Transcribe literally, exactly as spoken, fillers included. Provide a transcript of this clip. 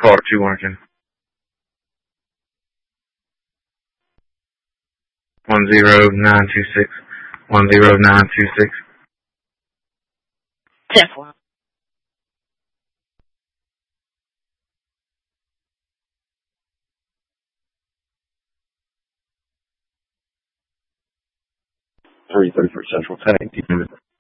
Car two Orange. One zero nine two six. One zero nine two six. ten four. three thirty-three Central, ten eighteen.